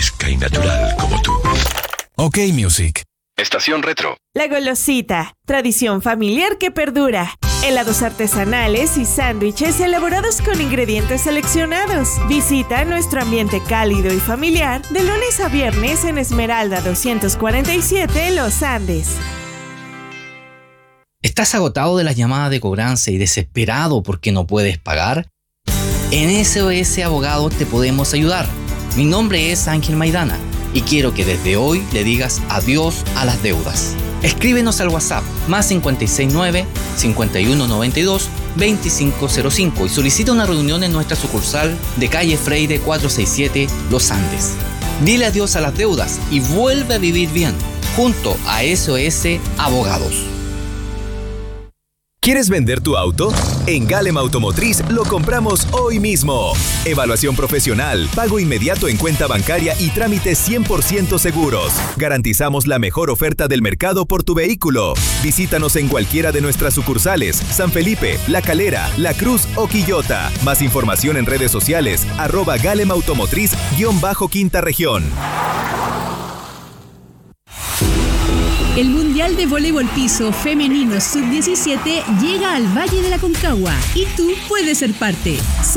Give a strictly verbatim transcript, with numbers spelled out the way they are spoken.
Sky Natural como tú. Ok Music. Estación Retro. La Golosita, tradición familiar que perdura. Helados artesanales y sándwiches elaborados con ingredientes seleccionados. Visita nuestro ambiente cálido y familiar de lunes a viernes en Esmeralda doscientos cuarenta y siete, Los Andes. ¿Estás agotado de las llamadas de cobranza y desesperado porque no puedes pagar? En S O S Abogados te podemos ayudar. Mi nombre es Ángel Maidana y quiero que desde hoy le digas adiós a las deudas. Escríbenos al WhatsApp más cinco seis nueve, cinco uno nueve dos, dos cinco cero cinco y solicita una reunión en nuestra sucursal de calle Freire cuatrocientos sesenta y siete, Los Andes. Dile adiós a las deudas y vuelve a vivir bien junto a S O S Abogados. ¿Quieres vender tu auto? En Galem Automotriz lo compramos hoy mismo. Evaluación profesional, pago inmediato en cuenta bancaria y trámites cien por ciento seguros. Garantizamos la mejor oferta del mercado por tu vehículo. Visítanos en cualquiera de nuestras sucursales: San Felipe, La Calera, La Cruz o Quillota. Más información en redes sociales, arroba Galem Automotriz, guión bajo Quinta Región. El Mundial de Voleibol Piso Femenino sub diecisiete llega al Valle de la Concagua y tú puedes ser parte.